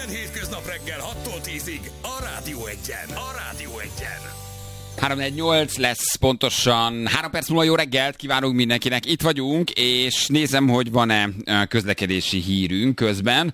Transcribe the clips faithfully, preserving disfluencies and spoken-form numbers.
Minden hétköznap reggel hattól tízig a Rádió Egyen. A Rádió Egyen. három negyvennyolc lesz pontosan. három perc múlva jó reggelt kívánunk mindenkinek. Itt vagyunk, és nézem, hogy van-e közlekedési hírünk közben.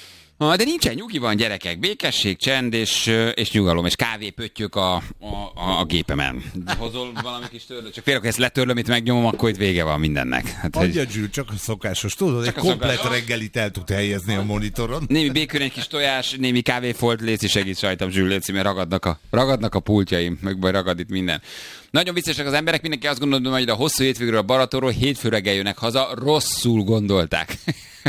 De nincsen, nyugi van, gyerekek. Békesség, csend és, és nyugalom, és kávépöttyök a, a, a, a gépemen. Hozol valami kis törlő? Csak félre, hogy ezt letörlöm, itt megnyomom, akkor itt vége van mindennek. Hát, adja, hogy... Zsül, csak a szokásos. Tudod, csak egy komplet szokásos reggelit el tud helyezni a monitoron. Némi békön, egy kis tojás, némi kávéfolt, léci segít sajtam, Zsül, léci, mert ragadnak a, ragadnak a pultjaim, meg baj ragad itt minden. Nagyon viccesak az emberek, mindenki azt gondolja, hogy a hosszú hétvégről a Balatonról hétfő reggel jönnek haza, rosszul gondolták.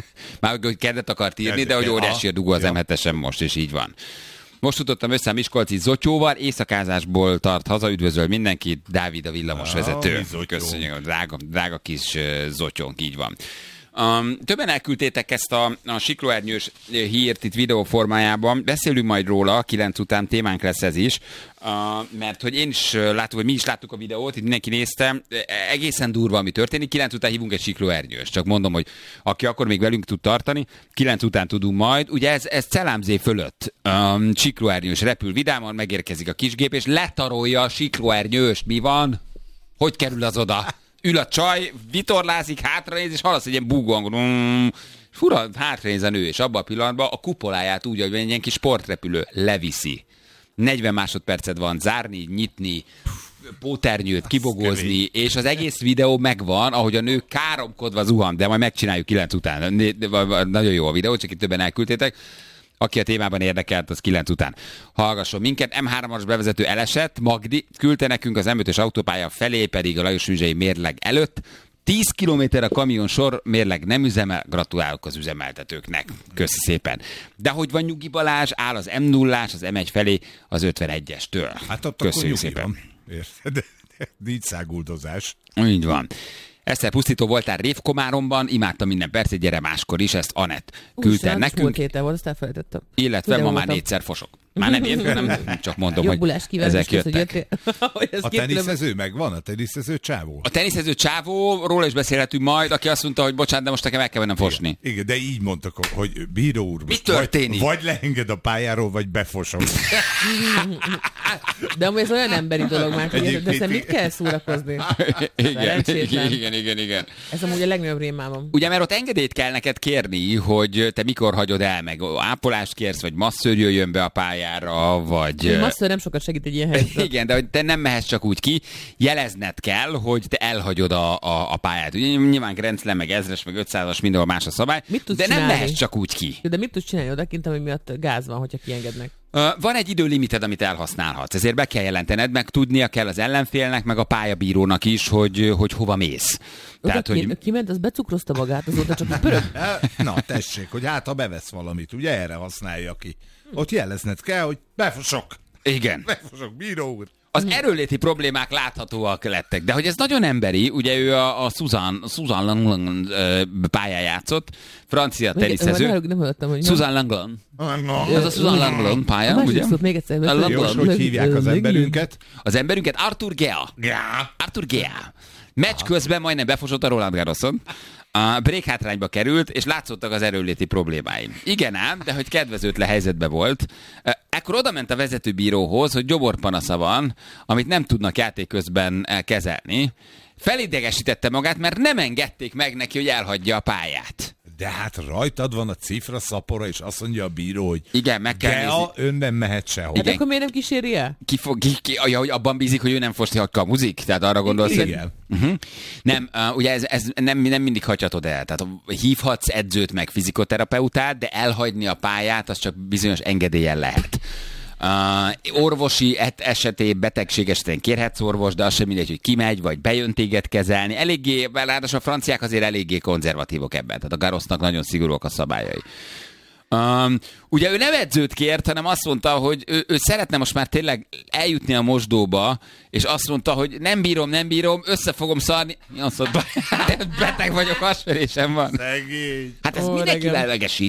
Már hogy kedvet akart írni, de hogy óriási a dugó az em hetesen most, és így van. Most jutottam össze a miskolci Zotyóval, éjszakázásból tart haza, üdvözöl mindenkit, Dávid a villamosvezető. Köszönjük, a drága, drága kis Zotyónk, így van. Um, többen elküldtétek ezt a, a siklóernyős hírt itt videóformájában, beszélünk majd róla, kilenc után témánk lesz ez is, uh, mert hogy én is látom, hogy mi is láttuk a videót, itt mindenki nézte, egészen durva, ami történik, kilenc után hívunk egy siklóernyős, csak mondom, hogy aki akkor még velünk tud tartani, kilenc után tudunk majd, ugye ez, ez Celámzé fölött um, siklóernyős repül vidáman, megérkezik a kisgép, és letarolja a siklóernyőst, mi van? Hogy kerül az oda? Ül a csaj, vitorlázik, hátranéz, és hallasz egy ilyen búgóangon. Fura, hátranéz a nő, és abban a pillanatban a kupoláját úgy, hogy egy ilyen kis sportrepülő leviszi. negyven másodpercet van zárni, nyitni, póternyőt, kibogózni, és az egész videó megvan, ahogy a nő káromkodva zuhan, de majd megcsináljuk kilenc után. Nagyon jó a videó, csak itt többen elküldtétek. Aki a témában érdekelt, az kilenc után hallgasson minket. em hármas bevezető elesett, Magdi küldte nekünk az em ötös autópálya felé, pedig a Lajos Üzsei mérleg előtt. tíz kilométer a kamion sor, mérleg nem üzemel, gratulálok az üzemeltetőknek. Köszi szépen. De hogy van Nyugi Balázs, áll az em nullás, az em egy felé, az ötvenegyestől. Hát ott köszönjük szépen. Érted? Nincs száguldozás. Így van. Egyszer pusztító voltál Révkomáromban, imádtam minden percet, gyere máskor is, ezt Anett küldte Úgy, nekünk. Héten volt, azt elfelejtettem. Illetve Tudja, ma már négyszer fosok. Már nem értem, nem csak mondom, Jobbulás hogy ezek jöttek. Hogy a teniszező megvan? A teniszező csávó? A teniszező csávó, róla is beszélhetünk majd, aki azt mondta, hogy bocsánat, de most nekem el kell mennem fosni. Igen, de így mondtak, hogy bíró úr, mi történik? Vagy, vagy leenged a pályáról, vagy befosom. De amúgy ez olyan emberi dolog már, hogy de ezt mit kell szórakozni? Igen, igen, igen, igen, igen. Ez amúgy a legnagyobb rémálom. Ugye, mert ott engedélyt kell neked kérni, hogy te mikor hagyod el, meg ápolást kérsz, vagy masszőr jöjjön be a pályára, vagy... A masszőr nem sokat segít egy ilyen helyzetben. Igen, de hogy te nem mehetsz csak úgy ki, jelezned kell, hogy te elhagyod a, a, a pályát. Ugye nyilván Grenzlen, meg ezres, meg ötszázas, mindenhol más a szabály, de csinálni? Nem mehetsz csak úgy ki. De mit tudsz csinálni odakint, ami miatt gáz van, hogyha kiengednek? Van egy időlimited, amit elhasználhatsz, ezért be kell jelentened, meg tudnia kell az ellenfélnek, meg a pályabírónak is, hogy, hogy hova mész. Tehát, ki, hogy... Kiment, az becukrozta magát, azóta csak pörög. Na, tessék, hogy hát ha bevesz valamit, ugye erre használja ki. Ott jelezned kell, hogy befosok. Igen. Befosok, bíró úr. Az erőléti problémák láthatóak lettek, de hogy ez nagyon emberi, ugye ő a, a Susan, Susan Langlan pályán játszott, francia teniszező. Nem hallottam, hogy... Susan Langlan. Ez a Susan Langlan pálya, a ugye? Szót még egyszer. Jó, hogy hívják az emberünket? Az emberünket Arthur Gea. Gea. Arthur Gea. Meccs közben majdnem befosott a Roland Garroson. A break hátrányba került, és látszottak az erőléti problémái. Igen ám, de hogy kedvezőtlen helyzetben volt. Ekkor oda ment a vezetőbíróhoz, hogy gyoborpanasza van, amit nem tudnak játék közben kezelni. Felidegesítette magát, mert nem engedték meg neki, hogy elhagyja a pályát. De hát rajtad van a cifra szapora, és azt mondja a bíró, hogy igen, meg kell Gea, ön nem mehet sehol. Hát akkor miért nem kíséri el? Ki fog, ki, ki, ja, hogy abban bízik, hogy ő nem fosti, ha kamuzik? Tehát arra gondolsz, hogy... Igen. Uh-huh. Nem, uh, ugye ez, ez nem, nem mindig hagyhatod el. Tehát hívhatsz edzőt meg fizikoterapeutát, de elhagyni a pályát, az csak bizonyos engedéllyel lehet. Uh, orvosi et- esetén, betegség esetén kérhetsz orvos, de az sem mindegy, hogy kimegy, vagy bejön téged kezelni. Eléggé, ráadásul a franciák azért eléggé konzervatívok ebben, tehát a Garrosnak nagyon szigorúak a szabályai. Um, ugye ő nem edzőt kért, hanem azt mondta, hogy ő, ő szeretne most már tényleg eljutni a mosdóba, és azt mondta, hogy nem bírom, nem bírom, össze fogom szarni. Azt mondta, beteg vagyok, hasverésem van. Szegény. Hát ez Ó, mindenki regem. lelegesik.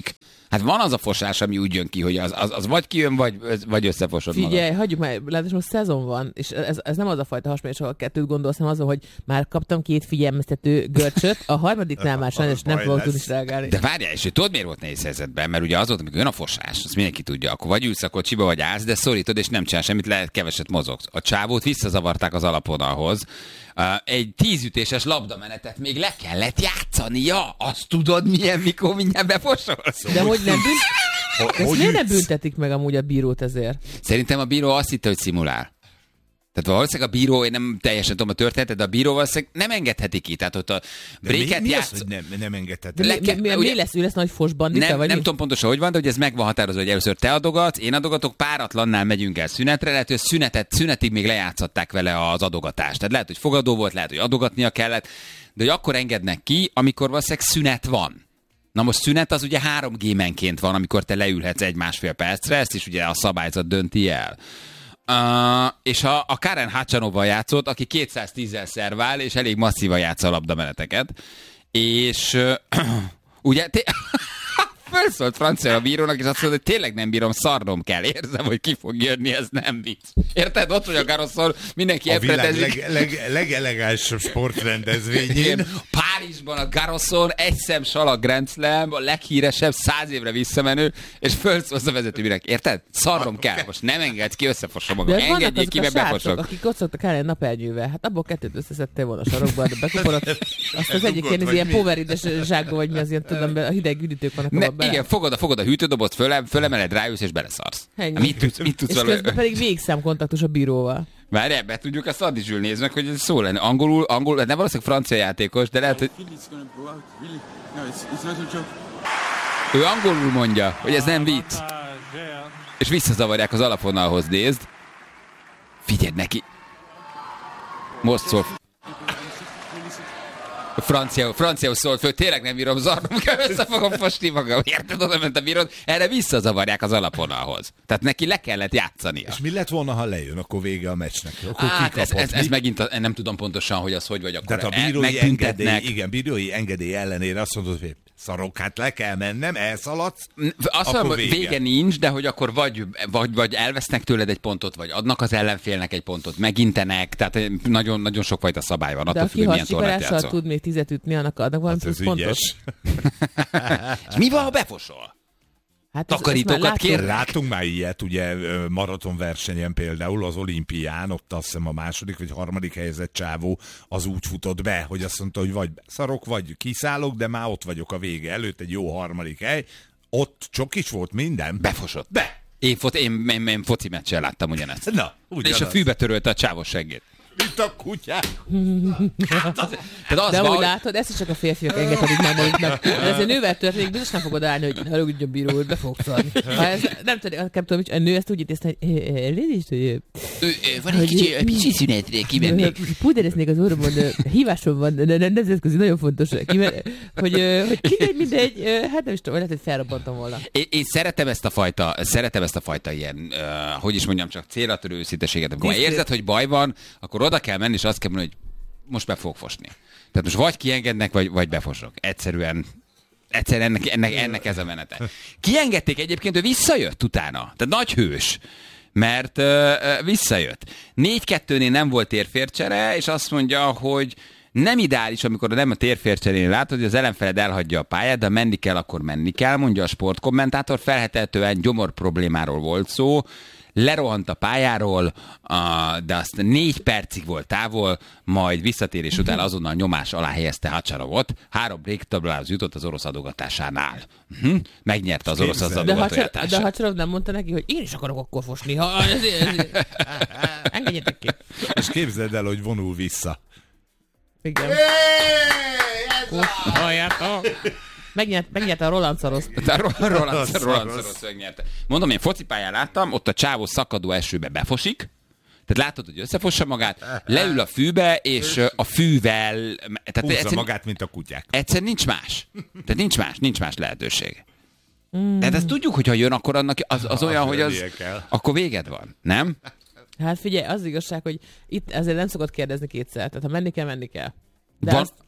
Hát van az a fosás, ami úgy jön ki, hogy az, az, az vagy kijön, vagy, vagy összefosod magad. Figyelj, hagyjuk már, látod, most szezon van, és ez, ez nem az a fajta hasonlás, ahol kettőt gondolsz, hanem azon, hogy már kaptam két figyelmeztető görcsöt, a harmadiknál már sajnos nem fogok tudni reagálni. De várjál, és tudod, miért volt nehéz helyzetben? Mert ugye az volt, amikor jön a fosás, azt mindenki tudja, akkor vagy ülsz a kocsiba, vagy állsz, de szorítod, és nem csinál semmit, lehet keveset mozogsz. A csávót visszazavarták az alapvonalhoz. Egy tízütéses labdamenetet még le kellett játszania. Azt tudod, milyen, mikor mindjárt befosolsz? De hogy nem bünt... Ezt miért nem büntetik meg amúgy a bírót ezért? Szerintem a bíró azt hitte, hogy szimulál. Tehát valószínűleg a bíró, én nem teljesen tudom a történetet, de a bíró valószínűleg nem engedheti ki. Tehát ott a bréket mi, mi játsz... az, hogy nem, nem engedheti? Mi, mi, mi, mi lesz, ő lesz nagy fos bandita, Nem, vagy nem mi? tudom pontosan, hogy van, de hogy ez meg van határozva, hogy először te adogatsz, én adogatok, páratlannál megyünk el szünetre, lehet, hogy szünetet, szünetig még lejátszották vele az adogatást. Tehát lehet, hogy fogadó volt, lehet, hogy adogatnia kellett, de hogy akkor engednek ki, amikor valószínűleg szünet van. Na most szünet az ugye három gémenként van, amikor te leülhetsz egy-másfél percre, ezt is ugye a szabályzat dönti el. Uh, és a, a Karen Hacsanovval játszott, aki kétszáztízzel szervál, és elég masszívan játsza a labdameneteket. És uh, ugye... Té- Fölszólt francia a bírónak, és azt mondta, hogy tényleg nem bírom, szarnom kell. Érzem, hogy ki fog jönni, ez nem vicc. Érted? Ott, hogy a Garroszon mindenki a világ elfretezik. leg, leg, legelegánsabb sportrendezvényén. Párizsban a Garroszon egy szem salag Grand Slam, a leghíresebb, száz évre visszamenő, és fölszólsz a vezetőbírek. Érted? Szarnom kell. Most nem engedsz ki, összefosom magam. De Engedjék ki, mert befosok. Akik ott szoktak el egy napernyővel, hát abból kettőt összeszedtél volna a sarokba, de bekuporod. Azt az egyik ilyen, ilyen poverides zsákba, vagy mi az ilyen, tudom, a hideg üdítők vannak abban bele. Igen, fogod a, fogod a hűtődobot, föle, fölemeled, rájössz, és beleszarsz. Ennyi. Mit tudsz, mit tudsz És valami... közben pedig végszámkontaktus a bíróval. Várj, ebbe tudjuk azt adni, Zsül, nézd meg, hogy ez szó lenne. Angolul, angol, nem valószínűleg francia játékos, de lehet, hogy... Ő angolul mondja, hogy ez nem vicc. És visszazavarják az alapvonalhoz, nézd. Figyeld neki. Most szól. Francia, franciául szólt föl, tényleg nem bírom, zarnom kell, össze fogom fosni magam. Érted, oda ment a bírod, erre visszazavarják az alapvonalhoz. Tehát neki le kellett játszania. És mi lett volna, ha lejön, akkor vége a meccsnek? Akkor Hát ez, ez, ez mi? megint, a, nem tudom pontosan, hogy az hogy vagy akkor. Tehát a bírói engedély, igen, bírói engedély ellenére azt mondod, hogy szarok, hát le kell mennem, elszaladsz, azt mondom, hogy vége nincs, de hogy akkor vagy, vagy, vagy elvesznek tőled egy pontot, vagy adnak az ellenfélnek egy pontot, megintenek, tehát nagyon, nagyon sokfajta szabály van. De aki hascsikarással tud még tizet ütni, annak adnak valami hát plusz pontot. És mi van, ha befosol? Hát Takarítókat kérnek? Láttunk már ilyet, ugye maratonversenyen például az olimpián, ott azt hiszem a második vagy harmadik helyezett csávó az úgy futott be, hogy azt mondta, hogy vagy szarok, vagy kiszállok, de már ott vagyok a vége előtt, egy jó harmadik hely, ott csokis volt minden. Befosott. Be! Én, fot, én, én, én foci meccsen láttam ugyanezt. Na, ugyanaz. És a fűbe törölte a csávos seggét. Mint a kutyák. Hát az, az de van, úgy látod, ezt is csak a férfiak engedhetik meg maguknak. De ez egy nővel történik, biztos nem fogod állni, hogy haragudjon bíró úr, be fogsz adni. Ha ez, nem tudom, nem tudom, a nő ezt úgy intézte, hogy elnézést, hogy... Van egy kicsi, kicsi szünetre kimennek. Pudereznék az orromon, hívásom van, nemzetközi, nagyon fontos, hogy, hogy mindegy, mindegy, hát nem is tudom, lehet, hogy felrobbantam volna. Én, én szeretem ezt a fajta, szeretem ezt a fajta ilyen, uh, hogy is mondjam, csak célra törő őszínteséget. Amikor érzed, hogy baj van, akkor oda kell menni, és azt kell mondani, hogy most be fogok fosni. Tehát most vagy kiengednek, vagy, vagy befosok. Egyszerűen, egyszerűen ennek, ennek, ennek ez a menete. Kiengedték egyébként, ő visszajött utána. Tehát nagy hős. Mert uh, visszajött. négy kettőnél nem volt térfércsere, és azt mondja, hogy nem ideális, amikor nem a térfércserén látod, hogy az ellenfeled elhagyja a pályát, de ha menni kell, akkor menni kell, mondja a sportkommentátor. Feltehetően gyomor problémáról volt szó, lerohant a pályáról, de azt négy percig volt távol, majd visszatérés után azonnal nyomás alá helyezte Hacsarovot. Három breaktablához jutott az orosz adogatásánál. Uh-huh. Megnyerte az orosz az adogatójátását. De Hacsarov nem mondta neki, hogy én is akarok akkor fosni. Ha, ez, ez, ez. Engedjetek ki. És képzeld el, hogy vonul vissza. Igen. Megnyert, megnyerte a Roland Szarosz. A Roland Szarosz megnyerte. Mondom, én focipályán láttam, ott a csávó szakadó esőbe befossik, tehát látod, hogy összefossa magát, leül a fűbe, és a fűvel... Tehát húzza magát, mint a kutyák. Egyszer nincs más. Tehát nincs más, nincs más lehetőség. Mm. Tehát ezt tudjuk, hogy ha jön, akkor annak az, az olyan, hogy az... Akkor véged van, nem? Hát figyelj, az igazság, hogy itt ezért nem szokott kérdezni kétszer. Tehát ha menni kell, menni kell. De van, azt...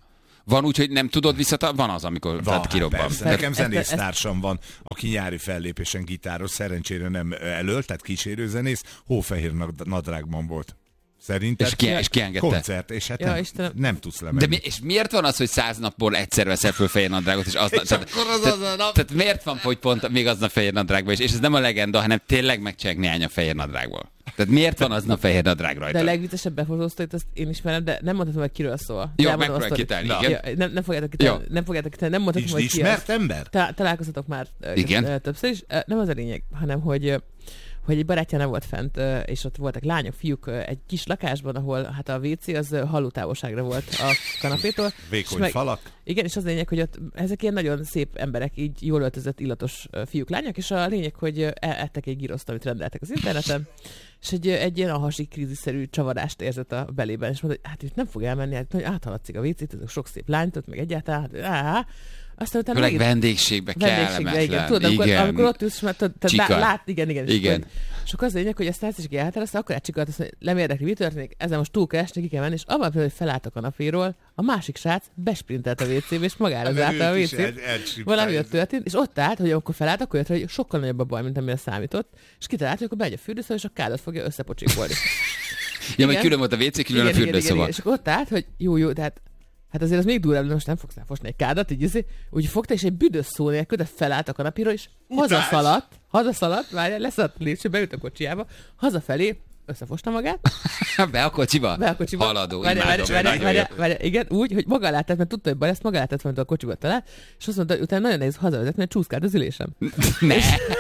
Van úgy, hogy nem tudod visszatartani? Van az, amikor Van, tehát kirobban. persze. Tehát, Nekem zenésztársam van, aki nyári fellépésen gitáros, szerencsére nem elölt, tehát kísérőzenész, hófehér nad- nadrágban volt. Szerinted? És ki- és kiengedte? Koncert, és hát Ja, nem, Istenem. nem tudsz lemenni. de mi, és miért van az, hogy száz napból egyszer veszel föl fehér nadrágot, és aznap... És tehát, akkor az tehát, az a nap. tehát miért van, hogy pont még aznap fehér nadrágban is? És ez nem a legenda, hanem tényleg megcsinálják néhány a fehér nadrágból. Tehát miért van aznap fehér nadrág rajta? De a legviccesebb befotóztóit, azt én ismerem, de nem mondhatom, hogy kiről szól. Jó, De elmondom megpróbálj a sztorit. kitálni, igen. Ja, nem, nem fogjátok kitálni, nem fogjátok kitálni, nem mondhatom, Nincs hogy ki az. ismert ember? Ta- találkoztatok már ö, Igen. ö, többször is. Ö, Nem az a lényeg, hanem hogy ö, hogy egy barátja nem volt fent, ö, és ott voltak lányok, fiúk ö, egy kis lakásban, ahol hát a vé cé az ö, hallótávolságra volt a kanapétól. És Vékony meg- falak? Igen, és az a lényeg, hogy ott ezek ilyen nagyon szép emberek, így jól öltözött, illatos ö, fiúk, lányok, és a lényeg, hogy ö, e- ettek egy giroszt, amit rendeltek az interneten, és egy, ö, egy ilyen alhasi krízisszerű csavarást érzett a belében, és mondta, hogy hát itt nem fog elmenni, hát hogy áthaladszik a vé cét, ezek sok szép lányt ott, meg egyáltalán, hát, áh, aztán utána Főleg megint- vendégségbe vendégségbe, igen. kellemetlen. Tudod, amikor, Igen. amikor ott ülsz, mert te, te Csikar. lá- lát, igen, igen. És, Igen. Akkor, és akkor az a lényeg, hogy a sztárcísik elhatározta, akkor átcsikart, azt mondja, nem érdekli, mi történik, ezen most túl kell esni, ki kell menni, és abban például, hogy felállt a kanapéról, a másik srác besprintelt a vé cébe, és magára zárta a vé cét. Valami ott történt, és ott állt, hogy amikor felállt, akkor jött, hogy sokkal nagyobb a baj, mint amire számított, és kitalált, hogy akkor bemegy a fürdőszoba, és a kádat fogja összepocsikolni. Ja, mert Igen. külön volt a vé cé, külön a Igen, igen, igen, fürdőszoba. igen. És akkor ott állt, hogy jó, jó, de hát, hát azért az még durvább, de most nem fogsz elfosni egy kádat, így izé, úgy fogta, és egy büdös szó nélkül, de felállt a kanapíról, és hazaszaladt, hazaszaladt, várjál, leszaladt a lépcső, beült a kocsiába, hazafelé, összefosta magát, Be a kocsiba? be a kocsiba. Haladó, Várjál, imádom. várjál, várjál, nagyon várjál, jó. várjál, igen, úgy, hogy maga látett, mert tudta, hogy baj lesz, maga látett, mert a kocsiba talál, és azt mondta, hogy utána nagyon nehéz hazavezetni, mert csúszkált az ülésem. Ne!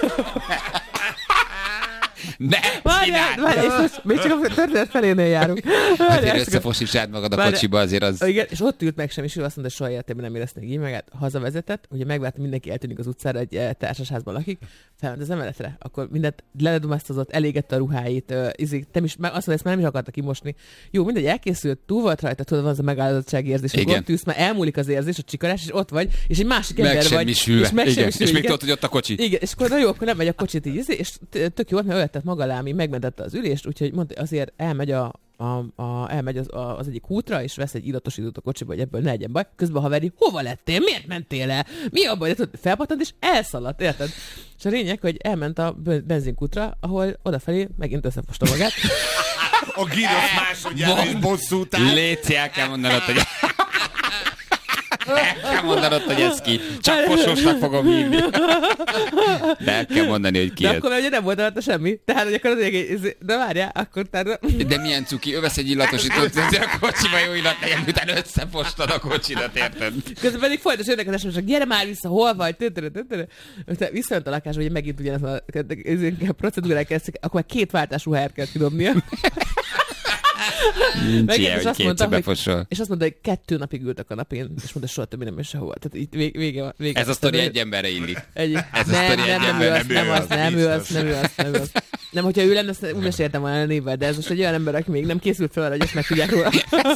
Ne! Várjál, Csináld! várjál, és most még csak a történet felénél járunk. Azért Várjál, csak a- összefosítsd magad a Várjál. kocsiba, azért az... Igen, és ott ült meg sem, és ő azt mondta, hogy soha életében nem érezte így meg, hát hazavezetett, ugye megvárta, mindenki eltűnik az utcára, egy eh, társasházban lakik, felment az emeletre, akkor mindent ledomasztozott, elégette a ruháit, uh, izik, nem is, meg azt mondta, ezt már nem is akarta kimosni. Jó, mindegy, elkészült, túl volt rajta, tudod, van az a megáldozottsági érzés, Igen. akkor ott ülsz, már elmúlik az érzés, a csikarás, és ott vagy, és egy másik Meg ember vagy, semmisülve. és meg Igen. semmisülve, És még igen. tudod, hogy ott a kocsi. Igen, és akkor na jó, akkor nem megy a kocsit így, izé, és t- tök jó volt, mert olyat tett maga lámi, megmentette az ülést, úgyhogy mondta, azért elmegy a, a, a, elmegy az, a, az egyik útra, és vesz egy illatosítót a kocsiba, hogy ebből ne legyen baj. Közben a haveri, hova lettél? Miért mentél el? Mi a baj? De tudod, felpattant, és elszaladt, érted? És a lényeg, hogy elment a be- benzinkútra, ahol odafelé megint összefosta magát. A girosz másodjára is bosszút áll. Léci, el kell mondanod, hogy... El kell mondanod, hogy ez ki. Csak fosósnak fogom hívni. De el kell mondani, hogy ki De ez. akkor ugye nem volt rajta semmi. Tehát, hogy akkor az egy, de várjál, akkor tehát... De milyen cuki, ő vesz egy illatosítót, hogy a kocsiba jó illat legyen, utána összefostad a kocsidat, érted? Közben pedig folytos jönnek az es em es-ek, gyere már vissza, hol vagy? Tőtörö, tőtörö. Utána visszajött a lakásba, hogy megint ugyanaz a, a procedúrák kezdtek, akkor már két váltás ruháért kell kidobnia. Nincs Megint, ilyen, és hogy azt mondta, kétszer hogy- befosol. És azt mondta, hogy kettő napig ült a kanapén, és mondta, soha többé nem is sehova. Tehát így vég, vége van. Vége Ez a sztori egy emberre illik. Egy, ez a nem, sztori nem, egy nem, ő ember, az, nem nem ő az, az, nem ő az, biztos. nem ő az, nem ő az. Nem, hogyha ő lenne, azt úgy is értem volna a névvel, de ez most egy olyan ember, aki még nem készült fel arra, hogy ezt megtudják róla.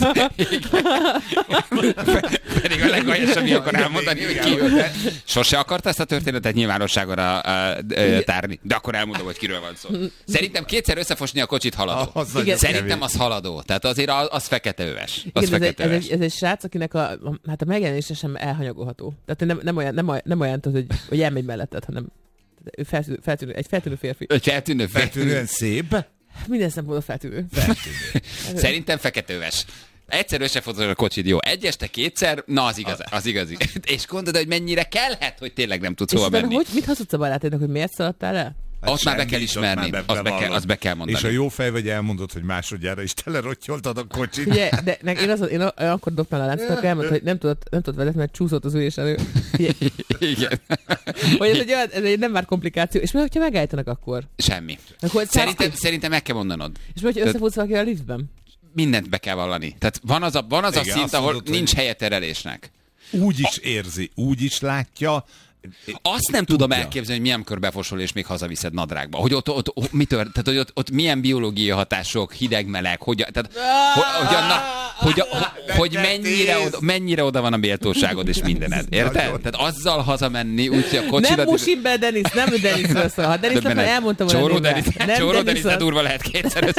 Pedig a legaljas, ami akar elmondani, hogy ki ő. Sose akarta ezt a történetet nyilvánosságra uh, uh, tárni, de akkor elmondom, hogy kiről van szó. Szerintem kétszer összefosni a kocsit haladó. Az nagyon Igen. Szerintem kevés. az haladó. Tehát azért az, az feketeöves. Az Igen, ez, egy, ez, feketeöves. egy, ez egy srác, akinek a, a, hát a megjelenése sem elhanyagolható. Tehát nem, nem olyan, nem, olyan- nem olyan tudod, hogy, hogy elmegy melletted, hanem ő feltűnő, feltűnő, egy feltűnő férfi. Egy feltűnő Feltűnően szép. Minden szempontból feltűnő. Szerintem feketeöves. Egyszer összefotod a kocsid, jó. Egy este, kétszer, na az igaz, az igazi. És gondolod, hogy mennyire kellhet, hogy tényleg nem tudsz És hova utána menni. hogy, mit hazudsz a barátainak, hogy miért szaladtál el? Hát Ott már be semmit, kell ott ismerni. már Azt be kell- bevallod. azt be kell mondani. És a jó fej vagy elmondod, hogy másodjára is telerotyoltad a kocsit. Ugye, de ne, én, azon, én a- akkor dobtam le a láncot, akkor elmondta, hogy nem tudott, nem tudott vezetni, mert csúszott az ülés elő. Ugye, Igen. hogy ez egy, olyan, ez egy nem már komplikáció. És mi, hogyha megállítanak akkor? Semmi. akkor Szerintem, szerintem meg kell mondanod. És mi, hogyha összefutsz valaki a liftben? Mindent be kell vallani. Tehát van az a, van az a Igen, szint, azt ahol mondod, hogy- nincs helye terelésnek. Úgy is érzi, úgy is látja, Azt nem tudom elképzelni, hogy milyen körbefosol, és még hazaviszed nadrágba. Hogy ott, ott, ott, mi tört, tehát, hogy ott, ott milyen biológiai hatások, hideg, meleg, hogy, tehát, hogy, hogy, annak, hogy, hogy, hogy mennyire, oda, mennyire oda van a méltóságod és mindened. Érted? Tehát azzal hazamenni, úgyhogy a kocsidat... Nem musim be, Denis, nem Denisről szól. Ha Denisről már elmondtam volna. Csóró Denis, Csóró Denis, de durva lehet kétszer.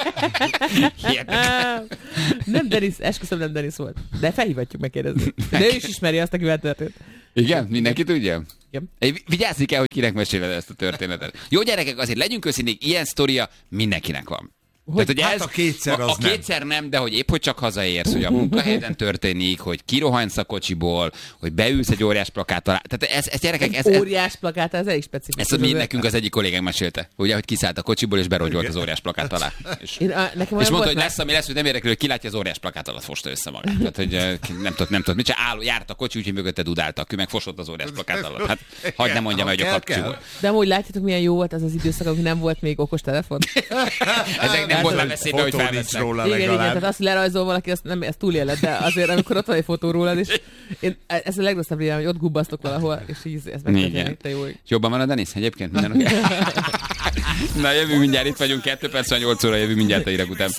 Nem Denis, esküszöm, nem Denis volt. De felhívatjuk megkérdezni. De ő is ismeri azt, akivel történt. Igen? Mindenki tudja? Igen. Vigyázzni kell, hogy kinek meséled ezt a történetet. Jó gyerekek, azért legyünk őszinték, ilyen sztoria mindenkinek van. Hogy, Tehát, hogy hát ez, a kétszer az a, a nem. kétszer nem, de hogy épp hogy csak hazaérsz, hogy a munkahelyen történik, hogy kirohansz a kocsiból, hogy beülsz egy óriás plakát alá. Tehát ez, ez gyerekek, ez, ez, óriás plakát, ez elég specifikus. ezt mi, nekünk az egyik kollégánk mesélte, ugye, hogy kiszállt a kocsiból és berogyolt az óriás plakát alá. És, Én, a, nekem és mondta, volt hogy már... lesz, ami lesz, hogy nem érdekel, hogy kilátja az óriás plakát alatt fosta össze magát. Tehát, hogy eh, nem tudott, nem tudott, mit se álló, járt a kocsi, úgyhogy mögötte dudáltak, ő meg fosott az óriás plakát alatt. Hát hagyd nem mondjam, hogy a kapcsoló. De amúgy látjátok, milyen jó volt az az időszak, amikor nem volt még okos telefon. Ezek nem volt már veszélybe, hogy felvesznek. Igen, igen, tehát azt lerajzol valaki, azt nem, ezt túléled, de azért, amikor ott van egy fotó rólad, és én, ez a legrosszabb ilyen, hogy ott gubbasztok valahol, és így ez megtörténik, te jó. Jobban van a Denis egyébként? Minden Na jövő mindjárt, itt vagyunk, kettő perc, nyolc óra, jövő mindjárt a hírek után.